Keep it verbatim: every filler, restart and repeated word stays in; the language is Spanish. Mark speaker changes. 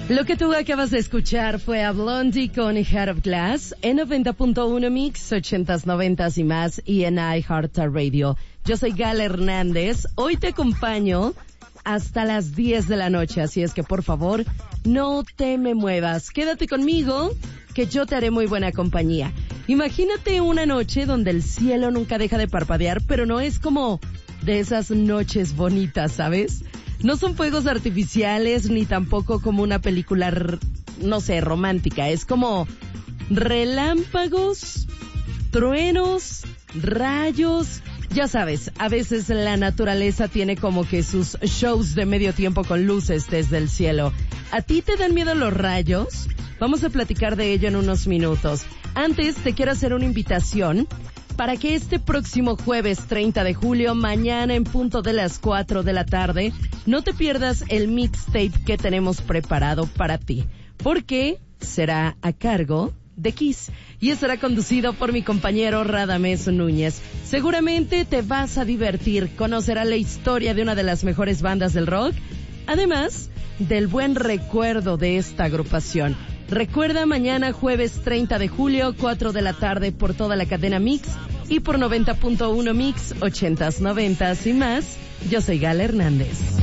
Speaker 1: Lo que tú acabas de escuchar fue a Blondie con Heart of Glass en noventa punto uno Mix, ochentas, noventas y más, y en iHeartRadio. Yo soy Gal Hernández. Hoy te acompaño hasta las diez de la noche, así es que por favor, no te me muevas. Quédate conmigo, que yo te haré muy buena compañía. Imagínate una noche donde el cielo nunca deja de parpadear, pero no es como de esas noches bonitas, ¿sabes? No son fuegos artificiales, ni tampoco como una película, no sé, romántica. Es como relámpagos, truenos, rayos. Ya sabes, a veces la naturaleza tiene como que sus shows de medio tiempo con luces desde el cielo. ¿A ti te dan miedo los rayos? Vamos a platicar de ello en unos minutos. Antes, te quiero hacer una invitación para que este próximo jueves treinta de julio, mañana en punto de las cuatro de la tarde, no te pierdas el mixtape que tenemos preparado para ti, porque será a cargo de Kiss y estará conducido por mi compañero Radamés Núñez. Seguramente te vas a divertir, conocerás la historia de una de las mejores bandas del rock, además del buen recuerdo de esta agrupación. Recuerda, mañana jueves treinta de julio, cuatro de la tarde por toda la cadena Mix y por noventa punto uno Mix, ochentas, noventas y más. Yo soy Gal Hernández.